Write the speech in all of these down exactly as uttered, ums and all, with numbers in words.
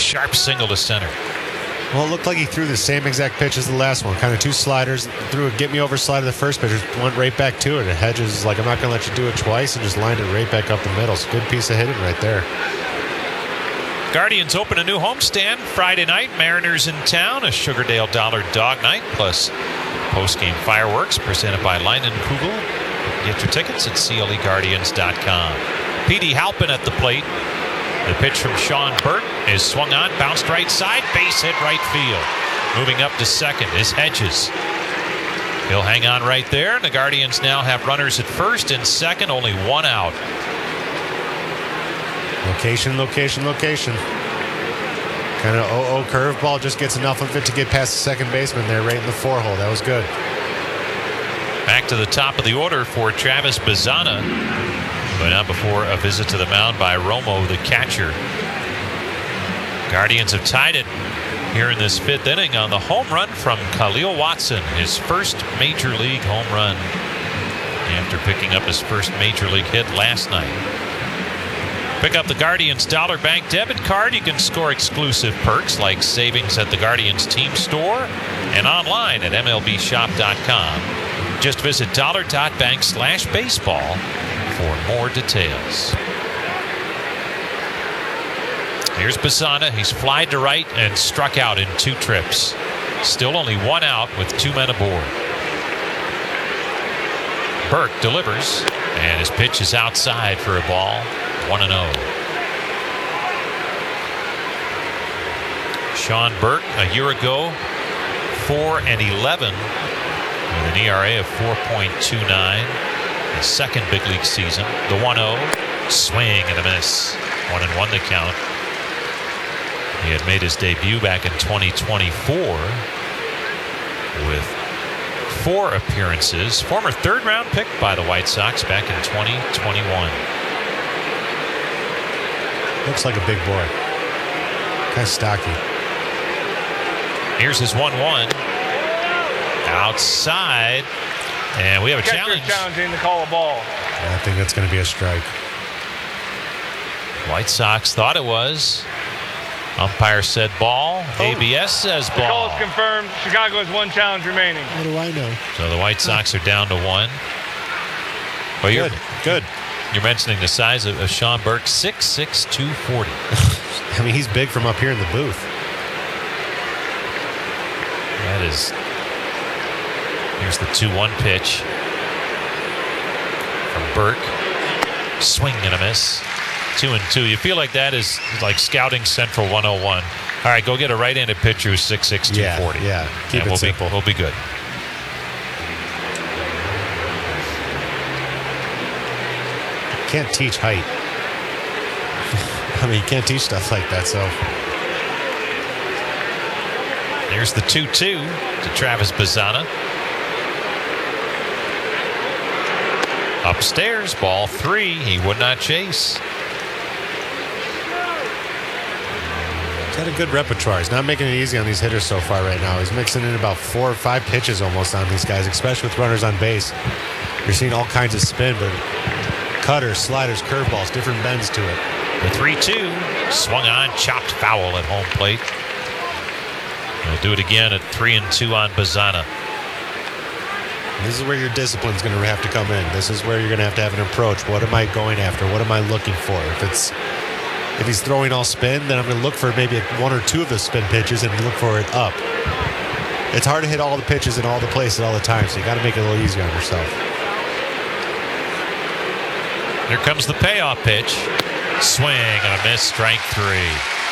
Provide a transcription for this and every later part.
sharp single to center. Well, it looked like he threw the same exact pitch as the last one. Kind of two sliders. Threw a get-me-over slider the first pitch. Went right back to it. And Hedges is like, I'm not going to let you do it twice, and just lined it right back up the middle. It's a good piece of hitting right there. Guardians open a new homestand Friday night. Mariners in town. A Sugardale Dollar Dog Night plus post-game fireworks presented by Leinenkugel. Get your tickets at C L E Guardians dot com. P D Halpin at the plate. The pitch from Sean Burke is swung on, bounced right side, base hit right field. Moving up to second is Hedges. He'll hang on right there. The Guardians now have runners at first and second, only one out. Location, location, location. Kind of oh oh curveball, just gets enough of it to get past the second baseman there, right in the four hole. That was good. Back to the top of the order for Travis Bazzana, but not before a visit to the mound by Romo, the catcher. Guardians have tied it here in this fifth inning on the home run from Khalil Watson, his first major league home run after picking up his first major league hit last night. Pick up the Guardians Dollar Bank debit card. You can score exclusive perks like savings at the Guardians team store and online at M L B shop dot com. Just visit dollar.bank slash baseball for more details. Here's Bazzana. He's flied to right and struck out in two trips. Still only one out with two men aboard. Burke delivers, and his pitch is outside for a ball. one and oh. Sean Burke, a year ago, four and eleven with an E R A of four point two nine. His second big league season. The one oh, swing and a miss. One and one to count. He had made his debut back in twenty twenty-four with four appearances. Former third round pick by the White Sox back in twenty twenty-one. Looks like a big boy. Kind of stocky. Here's his one one. Outside. And we have a Catcher challenge. challenging to call a ball. I think that's going to be a strike. White Sox thought it was. Umpire said ball. Oh. A B S says The call ball. is confirmed. Chicago has one challenge remaining. What do I know? So the White Sox are down to one. Well, you're, Good, good. You're mentioning the size of, of Sean Burke, six six, two forty. I mean, he's big from up here in the booth. That is. Here's the two one pitch from Burke. Swing and a miss. Two and two. You feel like that is like scouting Central one oh one. All right, go get a right-handed pitcher who's six six, two forty. Yeah, yeah. Keep and it we'll simple. Be, we'll be good. Can't teach height. I mean, you can't teach stuff like that, so. Here's the two two to Travis Bazzana. Upstairs, ball three. He would not chase. He's got a good repertoire. He's not making it easy on these hitters so far right now. He's mixing in about four or five pitches almost on these guys, especially with runners on base. You're seeing all kinds of spin, but cutters, sliders, curveballs, different bends to it. The three two swung on, chopped foul at home plate. He'll do it again at three and two on Bazzana. This is where your discipline's going to have to come in. This is where you're going to have to have an approach. What am I going after? What am I looking for? If it's if he's throwing all spin, then I'm going to look for maybe one or two of the spin pitches and look for it up. It's hard to hit all the pitches in all the places all the time, so you got to make it a little easier on yourself. Here comes the payoff pitch. Swing and a miss, strike three.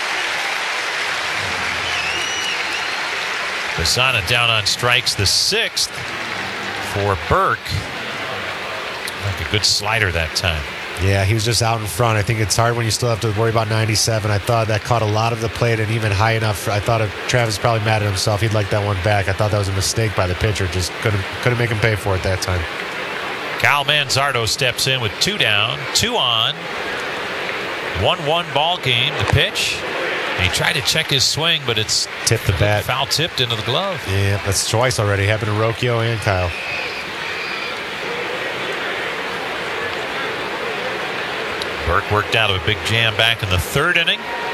Bazzana down on strikes, the sixth for Burke. Like a good slider that time. Yeah, he was just out in front. I think it's hard when you still have to worry about ninety-seven. I thought that caught a lot of the plate and even high enough. I thought Travis probably mad at himself. He'd like that one back. I thought that was a mistake by the pitcher. Just couldn't couldn't make him pay for it that time. Cal Manzardo steps in with two down, two on. one one ball game. The pitch. He tried to check his swing, but it's tipped the bat. Foul tipped into the glove. Yeah, that's twice already. Happened to Rocchio and Kyle. Burke worked out of a big jam back in the third inning.